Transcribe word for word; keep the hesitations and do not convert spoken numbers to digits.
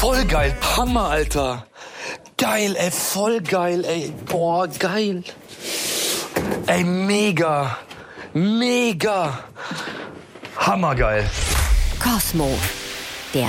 Voll geil. Hammer, Alter. Geil, ey. Voll geil, ey. Boah, geil. Ey, mega. Mega. Hammergeil. Cosmo.